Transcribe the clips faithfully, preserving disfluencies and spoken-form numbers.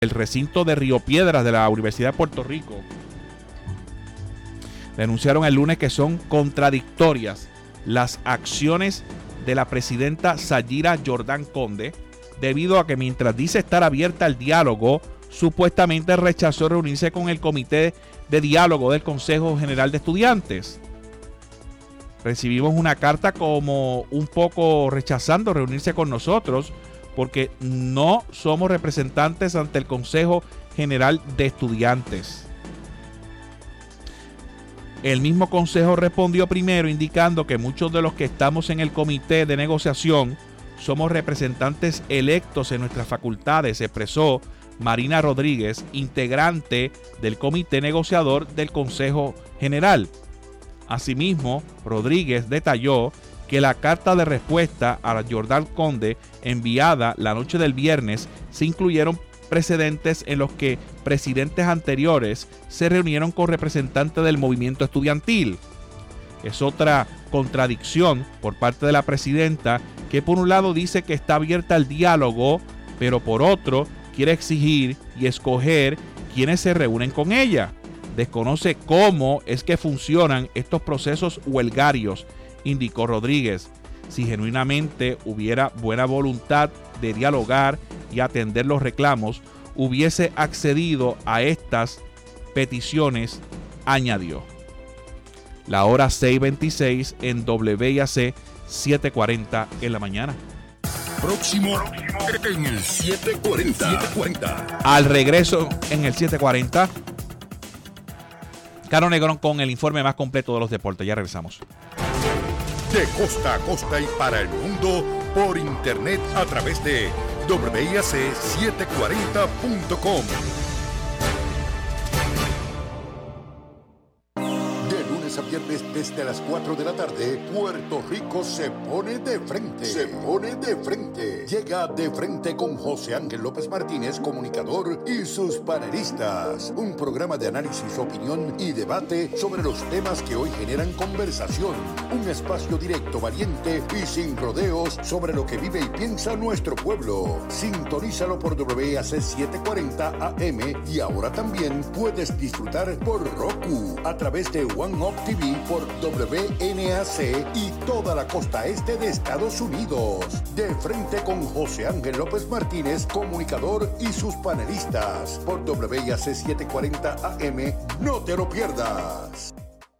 el recinto de Río Piedras de la Universidad de Puerto Rico denunciaron el lunes que son contradictorias las acciones de la presidenta Sayira Jordán Conde, debido a que mientras dice estar abierta al diálogo, supuestamente rechazó reunirse con el Comité de Diálogo del Consejo General de Estudiantes. Recibimos una carta como un poco rechazando reunirse con nosotros porque no somos representantes ante el Consejo General de Estudiantes. El mismo consejo respondió primero indicando que muchos de los que estamos en el comité de negociación somos representantes electos en nuestras facultades, expresó Marina Rodríguez, integrante del comité negociador del Consejo General. Asimismo, Rodríguez detalló que la carta de respuesta a la Jordán Conde enviada la noche del viernes se incluyeron precedentes en los que presidentes anteriores se reunieron con representantes del movimiento estudiantil. Es otra contradicción por parte de la presidenta, que por un lado dice que está abierta al diálogo, pero por otro quiere exigir y escoger quienes se reúnen con ella. Desconoce cómo es que funcionan estos procesos huelgarios, indicó Rodríguez. Si genuinamente hubiera buena voluntad de dialogar y atender los reclamos, hubiese accedido a estas peticiones, añadió. La hora seis veintiséis en W I A C setecientos cuarenta en la mañana. Próximo en el setecientos cuarenta. Al regreso en el setecientos cuarenta, Caro Negrón con el informe más completo de los deportes. Ya regresamos. De costa a costa y para el mundo por internet a través de W I A C setecientos cuarenta punto com. A viernes desde las cuatro de la tarde, Puerto Rico se pone de frente. Se pone de frente. Llega De Frente con José Ángel López Martínez, comunicador, y sus panelistas. Un programa de análisis, opinión y debate sobre los temas que hoy generan conversación. Un espacio directo, valiente y sin rodeos sobre lo que vive y piensa nuestro pueblo. Sintonízalo por W I A C setecientos cuarenta A M y ahora también puedes disfrutar por Roku a través de One Up T V por W N A C y toda la costa este de Estados Unidos. De Frente con José Ángel López Martínez, comunicador, y sus panelistas por W I A C setecientos cuarenta A M. No te lo pierdas.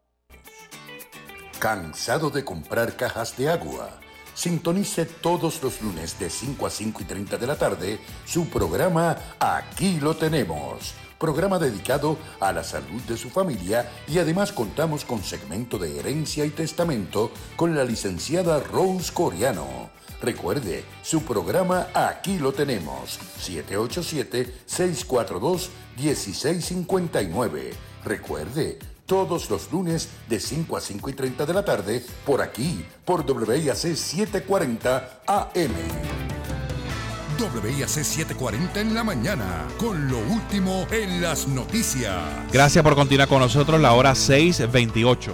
¿Cansado de comprar cajas de agua? Sintonice todos los lunes de cinco a cinco y treinta de la tarde su programa Aquí lo tenemos. Programa dedicado a la salud de su familia, y además contamos con segmento de herencia y testamento con la licenciada Rose Coriano. Recuerde, su programa Aquí lo tenemos, siete ocho siete, seis cuatro dos, uno seis cinco nueve. Recuerde, todos los lunes de cinco a cinco y treinta de la tarde, por aquí, por W I A C setecientos cuarenta A M. W I A C setecientos cuarenta en la mañana, con lo último en las noticias. Gracias por continuar con nosotros, la hora seis veintiocho.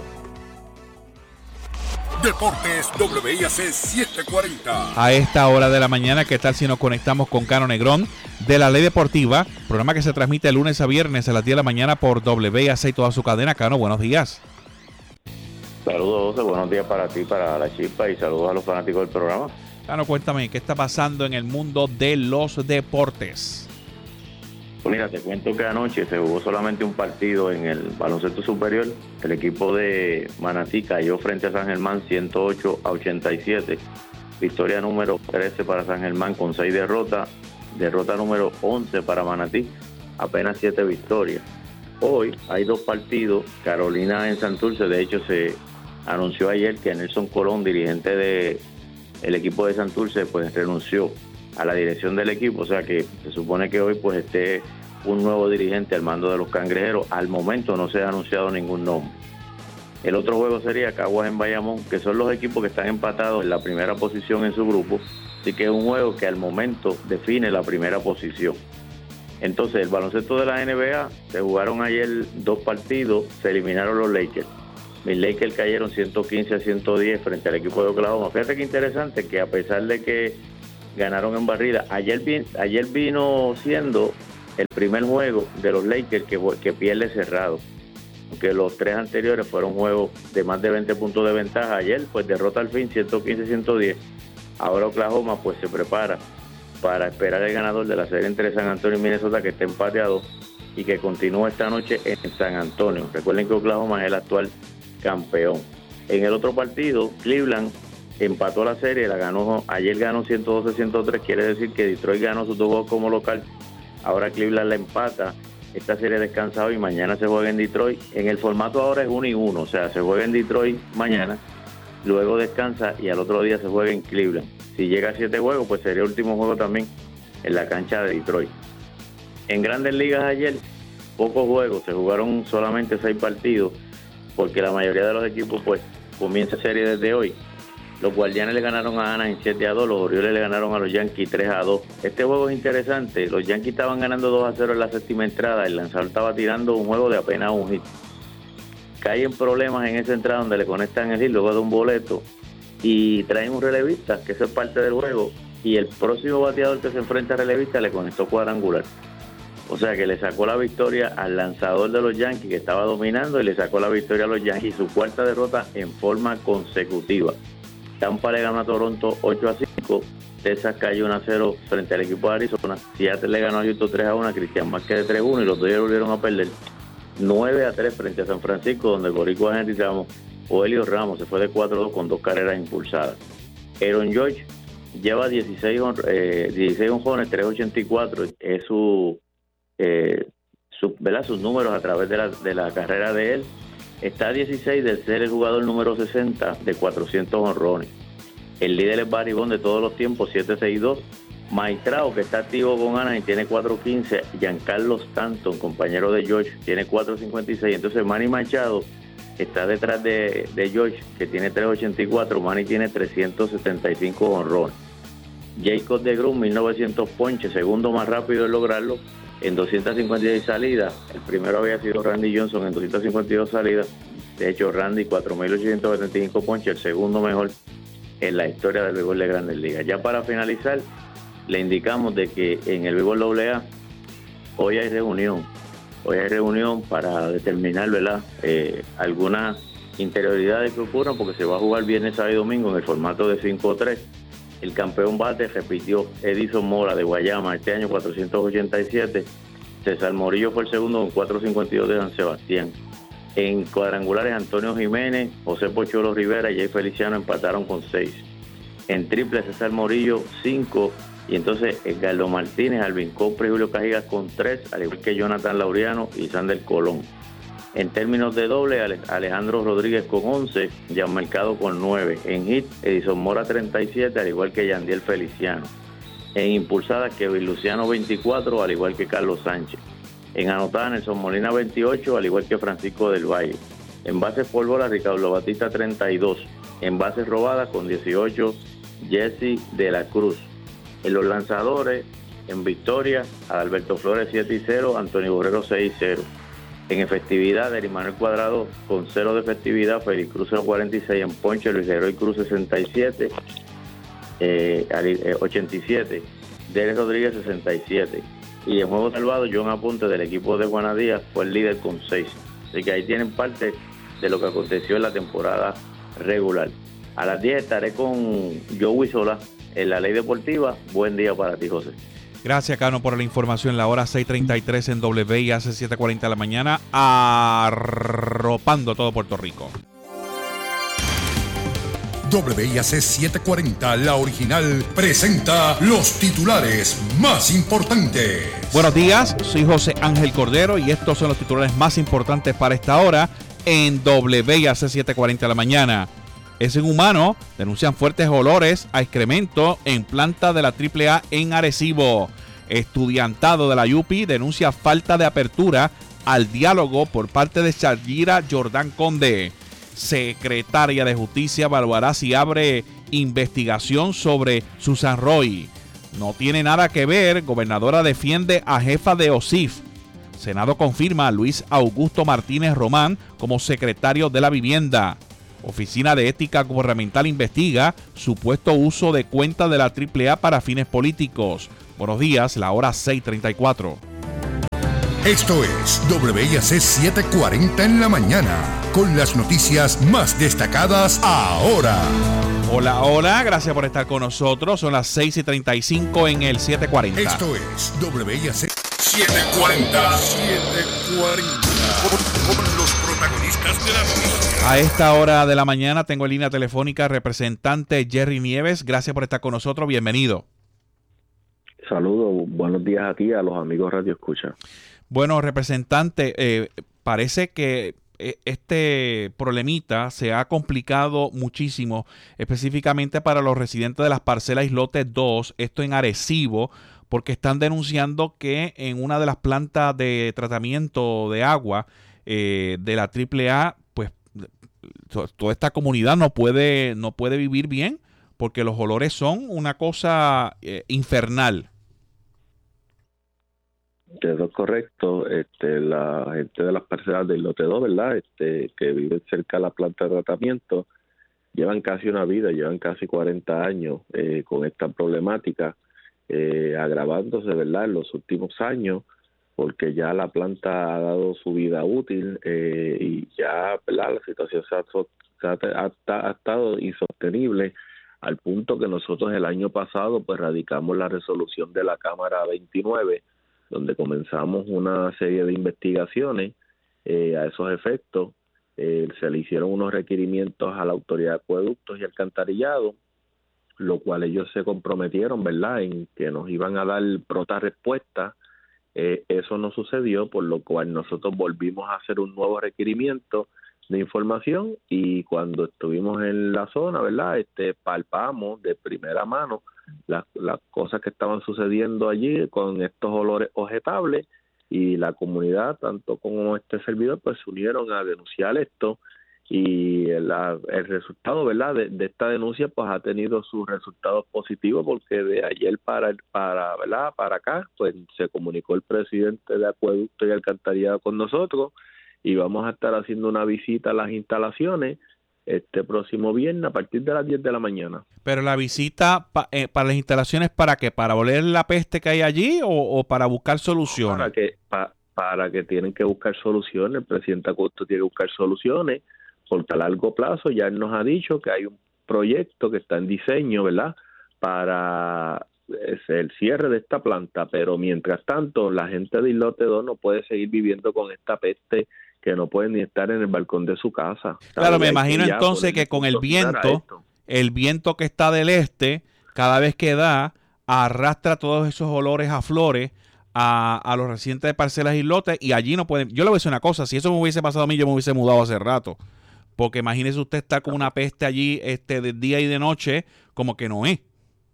Deportes W I A C setecientos cuarenta. A esta hora de la mañana, ¿qué tal si nos conectamos con Cano Negrón de La Ley Deportiva? Programa que se transmite de lunes a viernes a las diez de la mañana por W I A C y toda su cadena. Cano, buenos días. Saludos, José, buenos días para ti, para la Chispa, y saludos a los fanáticos del programa. Cano, cuéntame, ¿qué está pasando en el mundo de los deportes? Pues mira, te cuento que anoche se jugó solamente un partido en el baloncesto superior. El equipo de Manatí cayó frente a San Germán ciento ocho a ochenta y siete. Victoria número trece para San Germán con seis derrotas. Derrota número once para Manatí, apenas siete victorias. Hoy hay dos partidos. Carolina en Santurce, de hecho se anunció ayer que Nelson Colón, dirigente de el equipo de Santurce, pues renunció a la dirección del equipo, o sea que se supone que hoy pues esté un nuevo dirigente al mando de los Cangrejeros. Al momento no se ha anunciado ningún nombre. El otro juego sería Caguas en Bayamón, que son los equipos que están empatados en la primera posición en su grupo, así que es un juego que al momento define la primera posición. Entonces, el baloncesto de la N B A, se jugaron ayer dos partidos, se eliminaron los Lakers. Mis Lakers cayeron ciento quince a ciento diez frente al equipo de Oklahoma. Fíjate que interesante que a pesar de que ganaron en barrida, ayer, vi, ayer vino siendo el primer juego de los Lakers que, que pierde cerrado, aunque los tres anteriores fueron juegos de más de veinte puntos de ventaja. Ayer pues derrota al fin ciento quince a ciento diez. Ahora Oklahoma pues se prepara para esperar el ganador de la serie entre San Antonio y Minnesota, que está empate a dos y que continúa esta noche en San Antonio. Recuerden que Oklahoma es el actual campeón. En el otro partido, Cleveland empató la serie, la ganó, ayer ganó ciento doce a ciento tres, quiere decir que Detroit ganó sus dos juegos como local. Ahora Cleveland la empata, esta serie descansa hoy, mañana se juega en Detroit. En el formato ahora es uno y uno, o sea, se juega en Detroit mañana, luego descansa y al otro día se juega en Cleveland. Si llega a siete juegos, pues sería el último juego también en la cancha de Detroit. En Grandes Ligas ayer, pocos juegos, se jugaron solamente seis partidos, porque la mayoría de los equipos pues comienza serie desde hoy. Los Guardianes le ganaron a Anaheim siete a dos, los Orioles le ganaron a los Yankees tres a dos. Este juego es interesante, los Yankees estaban ganando dos a cero en la séptima entrada, el lanzador estaba tirando un juego de apenas un hit. Caen problemas en esa entrada donde le conectan el hit luego de un boleto y traen un relevista, que eso es parte del juego, y el próximo bateador que se enfrenta a relevista le conectó cuadrangular. O sea que le sacó la victoria al lanzador de los Yankees que estaba dominando y le sacó la victoria a los Yankees, su cuarta derrota en forma consecutiva. Tampa le ganó a Toronto ocho a cinco, Texas cayó uno a cero frente al equipo de Arizona, Seattle le ganó a Houston tres a uno, a Cristian Márquez de tres a uno y los Dodgers volvieron a perder nueve a tres frente a San Francisco, donde el boricua Henry Ramos o Elio Ramos se fue de cuatro a dos con dos carreras impulsadas. Aaron George lleva dieciséis, eh, dieciséis honrones, tres ochenta y cuatro, es su, eh, su, ¿verdad? sus números a través de la, de la carrera de él. Está a dieciséis de ser el jugador número sesenta de cuatrocientos honrones. El líder es Barry Bonds de todos los tiempos, siete sesenta y dos. Maitrao, que está activo con Anaheim, tiene cuatro quince. Giancarlo Stanton, compañero de George, tiene cuatro cincuenta y seis. Entonces Manny Machado está detrás de, de George, que tiene tres ochenta y cuatro. Manny tiene trescientos setenta y cinco honrones. Jacob deGrom, mil novecientos ponches, segundo más rápido en lograrlo, en doscientas cincuenta y seis salidas. El primero había sido Randy Johnson en doscientas cincuenta y dos salidas. De hecho, Randy, cuatro mil ochocientos setenta y cinco ponches, el segundo mejor en la historia del béisbol de Grandes Ligas. Ya para finalizar, le indicamos de que en el béisbol doble A hoy hay reunión. Hoy hay reunión para determinar, ¿verdad?, eh, algunas interioridades que ocurran, porque se va a jugar viernes, sábado y domingo en el formato de cinco tres. El campeón bate repitió Edison Mora de Guayama este año, cuatrocientos ochenta y siete. César Morillo fue el segundo con cuatrocientos cincuenta y dos de San Sebastián. En cuadrangulares, Antonio Jiménez, José Pocholo Rivera y Jay Feliciano empataron con seis. En triple, César Morillo, cinco. Y entonces Edgardo Martínez, Alvin Compre y Julio Cajigas con tres, al igual que Jonathan Laureano y Sander Colón. En términos de doble, Alejandro Rodríguez con once, Jan Mercado con nueve. En hit, Edison Mora treinta y siete, al igual que Yandiel Feliciano. En impulsadas, Kevin Luciano veinticuatro, al igual que Carlos Sánchez. En anotadas, Nelson Molina veintiocho, al igual que Francisco del Valle. En bases por bola, Ricardo Batista treinta y dos. En bases robadas con dieciocho, Jesse de la Cruz. En los lanzadores, en victoria, Alberto Flores siete y cero, Antonio Borrero seis y cero. En efectividad, Eri Manuel Cuadrado con cero de efectividad, Félix Cruz cuarenta y seis en ponche, Luis Leroy Cruz sesenta y siete, eh, ochenta y siete, Derek Rodríguez sesenta y siete. Y en juego salvado, John Aponte del equipo de Juana Díaz fue el líder con seis. Así que ahí tienen parte de lo que aconteció en la temporada regular. A las diez estaré con Joey Solá en La Ley Deportiva. Buen día para ti, José. Gracias, Cano, por la información. La hora seis treinta y tres en W I A C siete cuarenta de la mañana, arropando todo Puerto Rico. W I A C setecientos cuarenta, la original, presenta los titulares más importantes. Buenos días, soy José Ángel Cordero y estos son los titulares más importantes para esta hora en W I A C setecientos cuarenta de la mañana. En humano denuncian fuertes olores a excremento en planta de la triple A en Arecibo. Estudiantado de la U P I denuncia falta de apertura al diálogo por parte de Shakira Jordán Conde. Secretaria de Justicia evaluará si abre investigación sobre Susan Roy. No tiene nada que ver, gobernadora defiende a jefa de O S I F. Senado confirma a Luis Augusto Martínez Román como secretario de la Vivienda. Oficina de Ética Gubernamental investiga supuesto uso de cuenta de la triple A para fines políticos. Buenos días, la hora seis treinta y cuatro. Esto es W I A C setecientos cuarenta en la mañana, con las noticias más destacadas ahora. Hola, hola, gracias por estar con nosotros. Son las seis y treinta y cinco en el setecientos cuarenta. Esto es W I A C setecientos cuarenta. setecientos cuarenta. Con, con los protagonistas de la noticia. A esta hora de la mañana tengo en línea telefónica representante Jerry Nieves. Gracias por estar con nosotros. Bienvenido. Saludos, buenos días a ti y a los amigos Radio Escucha. Bueno, representante, eh, parece que este problemita se ha complicado muchísimo, específicamente para los residentes de las parcelas Islote dos, esto en Arecibo, porque están denunciando que en una de las plantas de tratamiento de agua eh, de la triple A, pues to- toda esta comunidad no puede, no puede vivir bien, porque los olores son una cosa eh, infernal. Eso es correcto. Este, la gente de las parcelas del Lote dos, ¿verdad? Este, que viven cerca de la planta de tratamiento, llevan casi una vida, llevan casi cuarenta años eh, con esta problemática, eh, agravándose, ¿verdad? En los últimos años, porque ya la planta ha dado su vida útil eh, y ya, ¿verdad? La situación se ha, se ha, ha, ha estado insostenible, al punto que nosotros el año pasado pues radicamos la resolución de la Cámara veintinueve, donde comenzamos una serie de investigaciones eh, a esos efectos. Eh, se le hicieron unos requerimientos a la Autoridad de Acueductos y Alcantarillado, lo cual ellos se comprometieron, ¿verdad?, en que nos iban a dar pronta respuesta. Eh, eso no sucedió, por lo cual nosotros volvimos a hacer un nuevo requerimiento de información, y cuando estuvimos en la zona, ¿verdad?, este, palpamos de primera mano las, las cosas que estaban sucediendo allí con estos olores objetables, y la comunidad, tanto como este servidor, pues se unieron a denunciar esto, y el, el resultado, ¿verdad?, de, de esta denuncia pues ha tenido sus resultados positivos, porque de ayer para, para, ¿verdad?, para acá pues se comunicó el presidente de Acueducto y Alcantarillado con nosotros, y vamos a estar haciendo una visita a las instalaciones este próximo viernes a partir de las diez de la mañana. Pero la visita pa, eh, para las instalaciones, ¿para qué? ¿Para oler la peste que hay allí o, o para buscar soluciones? Para que pa, para que tienen que buscar soluciones. El presidente Acueducto tiene que buscar soluciones, porque a largo plazo ya él nos ha dicho que hay un proyecto que está en diseño, ¿verdad?, para el cierre de esta planta, pero mientras tanto la gente de Islote dos no puede seguir viviendo con esta peste, que no pueden ni estar en el balcón de su casa. Claro, me imagino entonces que con el viento, el viento que está del este, cada vez que da, arrastra todos esos olores a flores a, a los residentes de parcelas Islote, y allí no pueden. Yo le voy a decir una cosa, si eso me hubiese pasado a mí, yo me hubiese mudado hace rato, porque imagínese usted estar con una peste allí este de día y de noche, como que no es.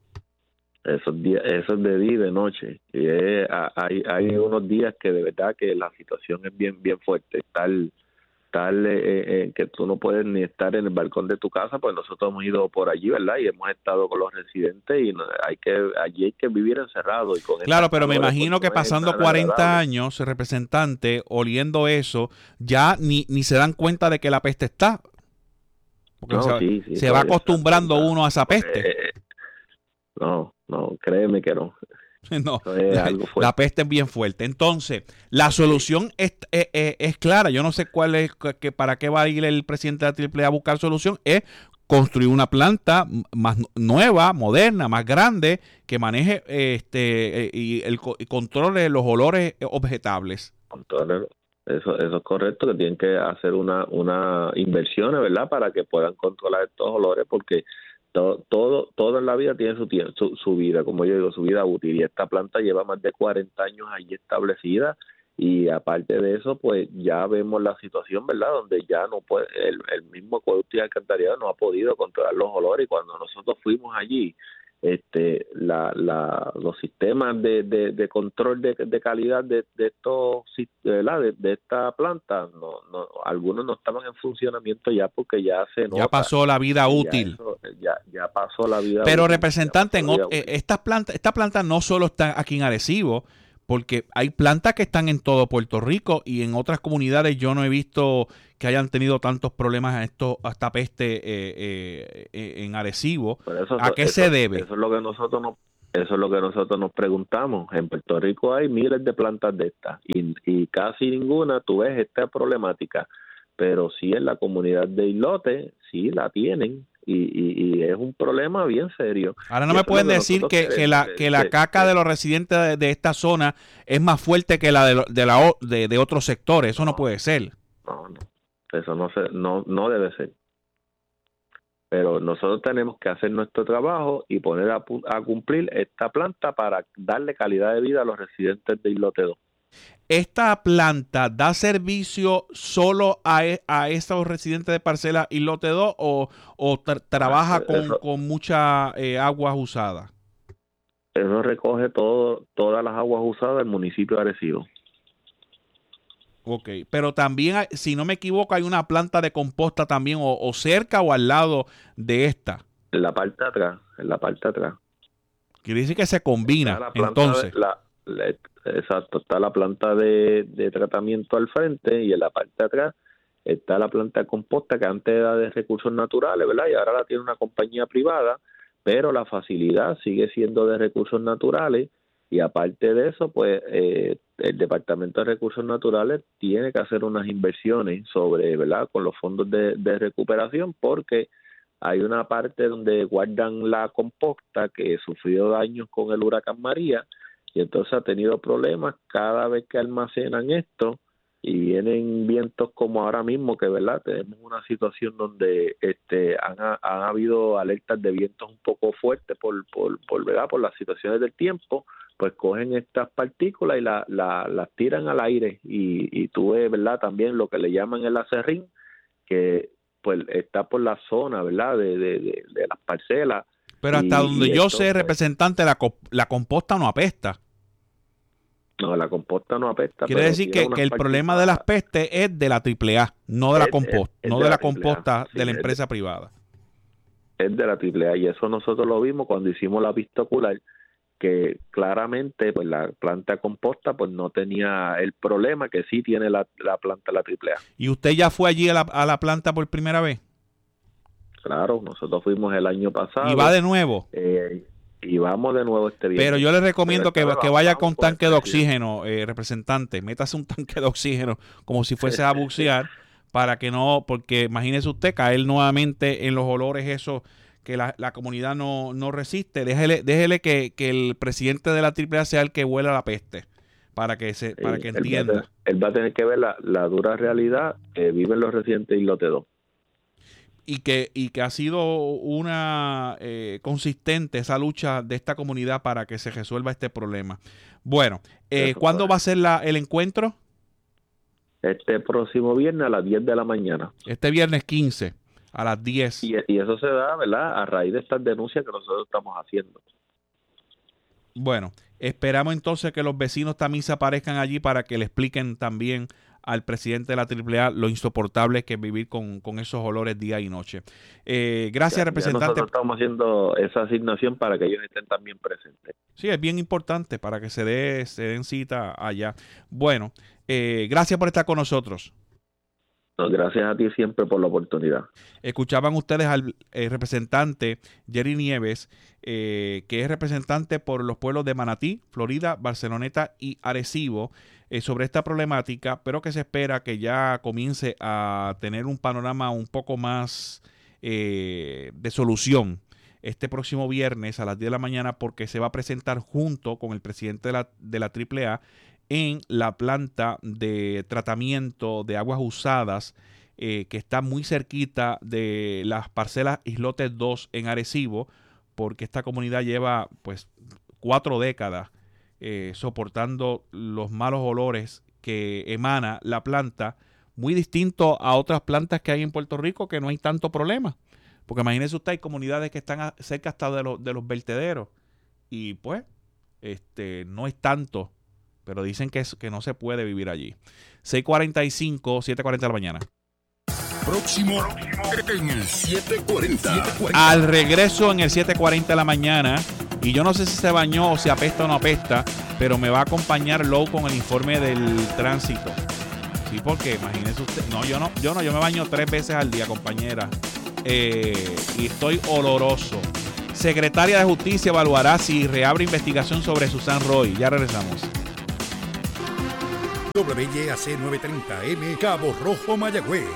Esos días, esos de día y de noche. Y es, hay, hay unos días que de verdad que la situación es bien bien fuerte, tal tal eh, eh, que tú no puedes ni estar en el balcón de tu casa. Pues nosotros hemos ido por allí, ¿verdad?, y hemos estado con los residentes, y hay que allí hay que vivir encerrado. Y con claro, pero me imagino que pasando cuarenta años, representante, oliendo eso, ya ni, ni se dan cuenta de que la peste está. Porque no, se, sí, sí, se va acostumbrando está, uno a esa peste. Eh, no, no, créeme que no. No, es algo fuerte. La peste es bien fuerte. Entonces, la solución es, es, es, es clara. Yo no sé cuál es, que para qué va a ir el presidente de la triple A a buscar solución. Es construir una planta más nueva, moderna, más grande, que maneje este y el y controle los olores objetables. Eso, eso es correcto, que tienen que hacer una, una inversiones, ¿verdad?, para que puedan controlar estos olores, porque Todo, todo, todo en la vida tiene su, su su vida, como yo digo, su vida útil, y esta planta lleva más de cuarenta años allí establecida, y aparte de eso, pues ya vemos la situación, ¿verdad?, donde ya no puede, el, el mismo Acueducto y Alcantarillado no ha podido controlar los olores, y cuando nosotros fuimos allí, este la, la los sistemas de, de, de control de, de calidad de, de estos ¿verdad? De, de esta planta, no, no algunos no estaban en funcionamiento ya, porque ya se nota, ya pasó la vida útil, ya, eso, ya, ya pasó la vida pero útil, representante, en, eh, esta planta esta planta no solo está aquí en Arecibo, porque hay plantas que están en todo Puerto Rico, y en otras comunidades yo no he visto que hayan tenido tantos problemas a esto, a esta peste eh, eh, en Arecibo. Eso, ¿A qué eso, se debe? Eso es lo que nosotros no, Eso es lo que nosotros nos preguntamos. En Puerto Rico hay miles de plantas de estas y, y casi ninguna tú ves esta problemática, pero sí en la comunidad de Islote sí la tienen y, y, y es un problema bien serio. Ahora no me pueden decir que, que la que la caca de los residentes de, de esta zona es más fuerte que la de, de, la, de, de otros sectores. Eso no, no puede ser. No, no. Eso no, se, no, no debe ser. Pero nosotros tenemos que hacer nuestro trabajo y poner a, a cumplir esta planta para darle calidad de vida a los residentes de Islote dos. ¿Esta planta da servicio solo a, a estos residentes de parcela Islote dos o, o tra trabaja con, eso, con muchas eh, aguas usadas? Eso recoge todo, todas las aguas usadas del municipio de Arecibo. Ok, pero también, hay, si no me equivoco, hay una planta de composta también o, o cerca o al lado de esta. En la parte de atrás, en la parte de atrás. Quiere decir que se combina, entonces. De, la, la, exacto, está la planta de, de tratamiento al frente y en la parte de atrás está la planta de composta que antes era de recursos naturales, ¿verdad? Y ahora la tiene una compañía privada, pero la facilidad sigue siendo de recursos naturales. Y aparte de eso, pues eh, el Departamento de Recursos Naturales tiene que hacer unas inversiones sobre, ¿verdad?, con los fondos de, de recuperación, porque hay una parte donde guardan la composta que sufrió daños con el huracán María y entonces ha tenido problemas cada vez que almacenan esto y vienen vientos como ahora mismo, que, ¿verdad?, tenemos una situación donde este han, han habido alertas de vientos un poco fuertes por, por, por, ¿verdad?, por las situaciones del tiempo. Pues cogen estas partículas y las la, la tiran al aire y, y tú ves, ¿verdad?, también lo que le llaman el acerrín, que pues está por la zona, ¿verdad?, de, de, de, de las parcelas. Pero hasta y, donde y yo sé, representante, la, la composta no apesta. No, la composta no apesta. Quiere decir que, que el problema de las pestes es de la triple A, no de la composta, no de, de la, la composta sí, de la empresa es, privada. Es de la triple A y eso nosotros lo vimos cuando hicimos la vista ocular, que claramente pues la planta composta pues no tenía el problema que sí tiene la, la planta la triple A. ¿Y usted ya fue allí a la, a la planta por primera vez? Claro, nosotros fuimos el año pasado. ¿Y va de nuevo? Eh, y vamos de nuevo este viernes. Pero yo le recomiendo que, que vaya con tanque de oxígeno, eh, representante. Métase un tanque de oxígeno como si fuese a bucear para que no, porque imagínese usted caer nuevamente en los olores esos que la, la comunidad no, no resiste. Déjele, déjele que, que el presidente de la triple A sea el que huela la peste para que se, para que entienda. Él va, a, él va a tener que ver la, la dura realidad que viven los residentes de Islote dos. Y que, y que ha sido una eh, consistente esa lucha de esta comunidad para que se resuelva este problema. Bueno, eh, ¿cuándo va a ser la, el encuentro? Este próximo viernes a las diez de la mañana. Este viernes quince. A las diez. Y, y eso se da, ¿verdad?, a raíz de estas denuncias que nosotros estamos haciendo. Bueno, esperamos entonces que los vecinos también se aparezcan allí para que le expliquen también al presidente de la triple A lo insoportable que es vivir con, con esos olores día y noche. Eh, gracias, ya, representante. Ya nosotros estamos haciendo esa asignación para que ellos estén también presentes. Sí, es bien importante para que se, dé, se den cita allá. Bueno, eh, gracias por estar con nosotros. No, gracias a ti siempre por la oportunidad. Escuchaban ustedes al eh, representante Jerry Nieves, eh, que es representante por los pueblos de Manatí, Florida, Barceloneta y Arecibo, eh, sobre esta problemática, pero que se espera que ya comience a tener un panorama un poco más eh, de solución este próximo viernes a las diez de la mañana, porque se va a presentar junto con el presidente de la, de la triple A en la planta de tratamiento de aguas usadas eh, que está muy cerquita de las parcelas Islote dos en Arecibo, porque esta comunidad lleva pues cuatro décadas eh, soportando los malos olores que emana la planta, muy distinto a otras plantas que hay en Puerto Rico que no hay tanto problema, porque imagínese usted, hay comunidades que están a, cerca hasta de, lo, de los vertederos y pues este no es tanto. Pero dicen que, es, que no se puede vivir allí. seis cuarenta y cinco, siete cuarenta de la mañana. Próximo en el siete cuarenta. Al regreso en el siete cuarenta de la mañana. Y yo no sé si se bañó o si apesta o no apesta, pero me va a acompañar Low con el informe del tránsito. Sí, porque imagínese usted. No, yo no, yo no, yo me baño tres veces al día, compañera. Eh, y estoy oloroso. Secretaria de Justicia evaluará si reabre investigación sobre Susan Roy. Ya regresamos. W Y A C novecientos treinta M Cabo Rojo, Mayagüez.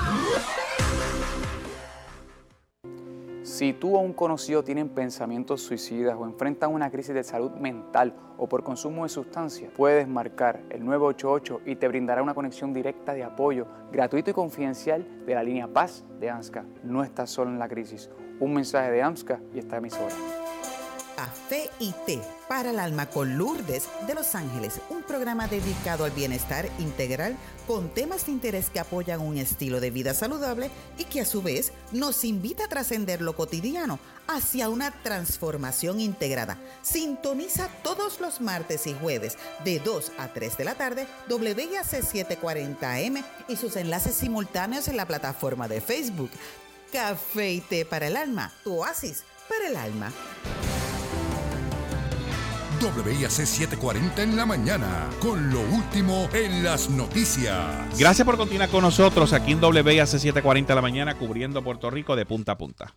Si tú o un conocido tienen pensamientos suicidas o enfrentan una crisis de salud mental o por consumo de sustancias, puedes marcar el nueve ocho ocho y te brindará una conexión directa de apoyo, gratuito y confidencial de la línea Paz de AMSCA. No estás solo en la crisis. Un mensaje de AMSCA y esta emisora. Café y té para el alma con Lourdes de Los Ángeles, un programa dedicado al bienestar integral con temas de interés que apoyan un estilo de vida saludable y que a su vez nos invita a trascender lo cotidiano hacia una transformación integrada. Sintoniza todos los martes y jueves de dos a tres de la tarde W Y A C setecientos cuarenta M y sus enlaces simultáneos en la plataforma de Facebook. Café y té para el alma, tu oasis para el alma. W I A C setecientos cuarenta en la mañana, con lo último en las noticias. Gracias por continuar con nosotros aquí en W I A C setecientos cuarenta en la mañana, cubriendo Puerto Rico de punta a punta.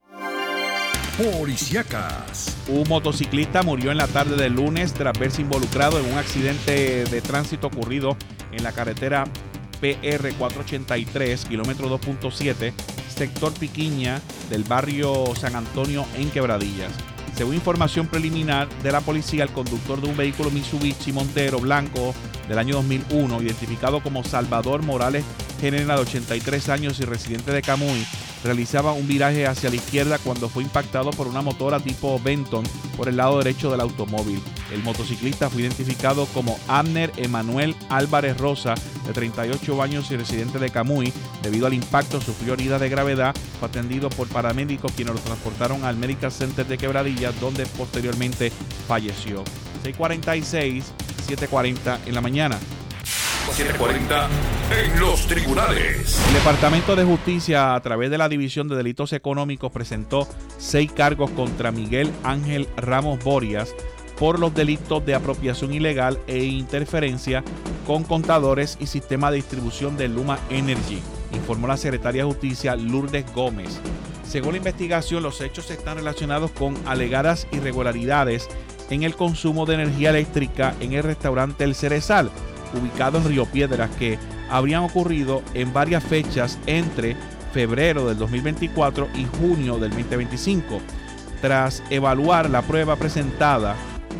Policíacas. Un motociclista murió en la tarde del lunes tras verse involucrado en un accidente de tránsito ocurrido en la carretera P R cuatrocientos ochenta y tres, kilómetro dos punto siete, sector Piquiña del barrio San Antonio en Quebradillas. Según información preliminar de la policía, el conductor de un vehículo Mitsubishi Montero blanco del año dos mil uno, identificado como Salvador Morales General, de ochenta y tres años y residente de Camuy, realizaba un viraje hacia la izquierda cuando fue impactado por una motora tipo Benton por el lado derecho del automóvil. El motociclista fue identificado como Abner Emanuel Álvarez Rosa, de treinta y ocho años y residente de Camuy. Debido al impacto sufrió heridas de gravedad, fue atendido por paramédicos quienes lo transportaron al Medical Center de Quebradillas, donde posteriormente falleció. seis cuarenta y seis, siete cuarenta en la mañana. setecientos cuarenta en los tribunales. El Departamento de Justicia, a través de la División de Delitos Económicos, presentó seis cargos contra Miguel Ángel Ramos Borias por los delitos de apropiación ilegal e interferencia con contadores y sistema de distribución de Luma Energy, informó la secretaria de Justicia Lourdes Gómez. Según la investigación, los hechos están relacionados con alegadas irregularidades en el consumo de energía eléctrica en el restaurante El Cerezal, ubicado en Río Piedras, que habrían ocurrido en varias fechas entre febrero del dos mil veinticuatro y junio del veinte veinticinco. Tras evaluar la prueba presentada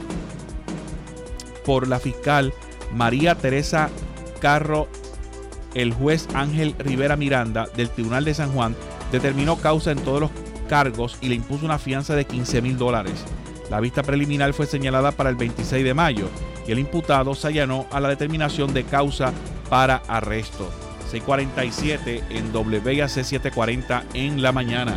por la fiscal María Teresa Carro, el juez Ángel Rivera Miranda del Tribunal de San Juan determinó causa en todos los cargos y le impuso una fianza de quince mil dólares. La vista preliminar fue señalada para el veintiséis de mayo y el imputado se allanó a la determinación de causa para arresto. seis cuarenta y siete en W I A C setecientos cuarenta en la mañana.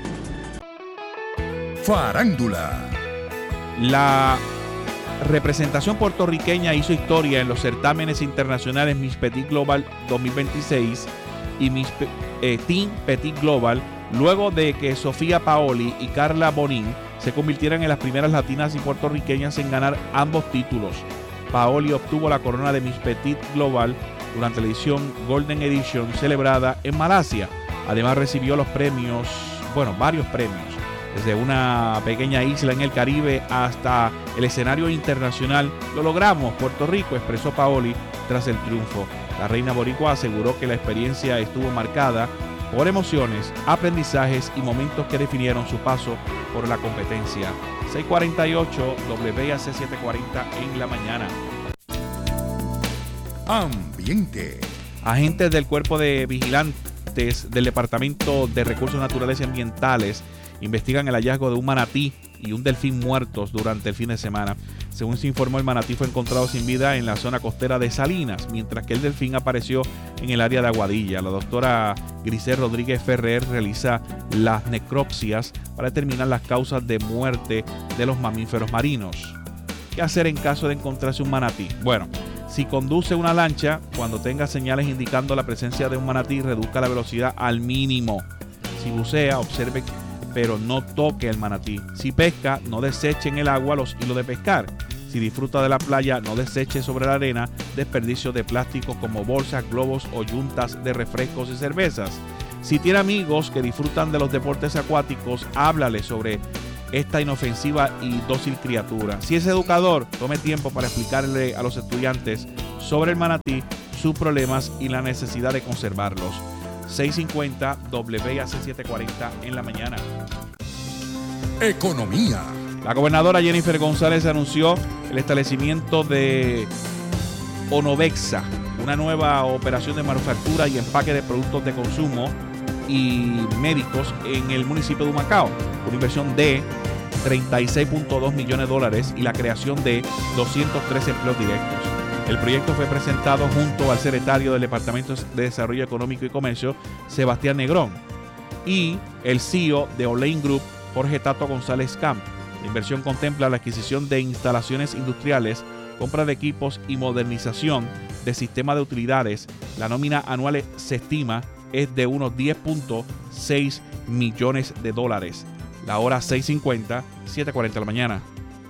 Farándula. La representación puertorriqueña hizo historia en los certámenes internacionales Miss Petit Global dos mil veintiséis y Miss eh, Teen Petit Global, luego de que Sofía Paoli y Carla Bonín se convirtieran en las primeras latinas y puertorriqueñas en ganar ambos títulos. Paoli obtuvo la corona de Miss Petit Global durante la edición Golden Edition celebrada en Malasia. Además recibió los premios, bueno, varios premios, desde una pequeña isla en el Caribe hasta el escenario internacional. Lo logramos, Puerto Rico, expresó Paoli tras el triunfo. La reina boricua aseguró que la experiencia estuvo marcada por emociones, aprendizajes y momentos que definieron su paso por la competencia. seis cuarenta y ocho, W I A C setecientos cuarenta en la mañana. Ambiente. Agentes del Cuerpo de Vigilantes del Departamento de Recursos Naturales y Ambientales investigan el hallazgo de un manatí y un delfín muertos durante el fin de semana. Según se informó, el manatí fue encontrado sin vida en la zona costera de Salinas, mientras que el delfín apareció en el área de Aguadilla. La doctora Grisel Rodríguez Ferrer realiza las necropsias para determinar las causas de muerte de los mamíferos marinos. ¿Qué hacer en caso de encontrarse un manatí? Bueno, si conduce una lancha, cuando tenga señales indicando la presencia de un manatí, reduzca la velocidad al mínimo. Si bucea, observe pero no toque el manatí. Si pesca, no deseche en el agua los hilos de pescar. Si disfruta de la playa, no deseche sobre la arena desperdicios de plástico como bolsas, globos o yuntas de refrescos y cervezas. Si tiene amigos que disfrutan de los deportes acuáticos, háblale sobre esta inofensiva y dócil criatura. Si es educador, tome tiempo para explicarle a los estudiantes sobre el manatí, sus problemas y la necesidad de conservarlos. seiscientos cincuenta W A C setecientos cuarenta en la mañana. Economía. La gobernadora Jennifer González anunció el establecimiento de Onovexa, una nueva operación de manufactura y empaque de productos de consumo y médicos en el municipio de Humacao, una inversión de treinta y seis punto dos millones de dólares y la creación de doscientos tres empleos directos. El proyecto fue presentado junto al secretario del Departamento de Desarrollo Económico y Comercio, Sebastián Negrón, y el C E O de Olain Group, Jorge Tato González Camp. La inversión contempla la adquisición de instalaciones industriales, compra de equipos y modernización de sistemas de utilidades. La nómina anual se estima es de unos diez punto seis millones de dólares. La hora seis cincuenta, siete cuarenta de la mañana.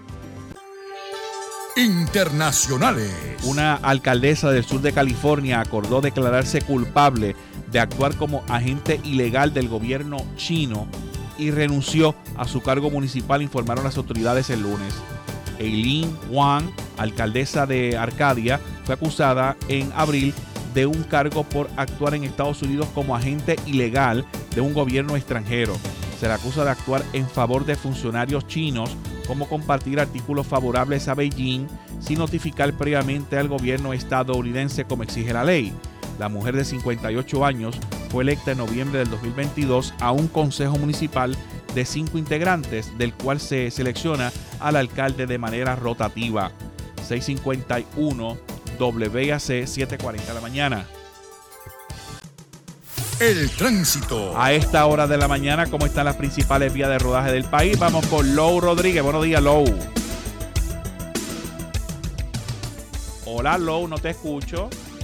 Internacionales. Una alcaldesa del sur de California acordó declararse culpable de actuar como agente ilegal del gobierno chino y renunció a su cargo municipal, informaron las autoridades el lunes. Eileen Wang, alcaldesa de Arcadia, fue acusada en abril de un cargo por actuar en Estados Unidos como agente ilegal de un gobierno extranjero. Se le acusa de actuar en favor de funcionarios chinos, como compartir artículos favorables a Beijing sin notificar previamente al gobierno estadounidense como exige la ley. La mujer de cincuenta y ocho años fue electa en noviembre del dos mil veintidós a un consejo municipal de cinco integrantes, del cual se selecciona al alcalde de manera rotativa. seiscientos cincuenta y uno W A C setecientos cuarenta de la mañana. El tránsito. A esta hora de la mañana, ¿cómo están las principales vías de rodaje del país? Vamos con Lou Rodríguez. Buenos días, Lou. Hola, Lou, no te escucho.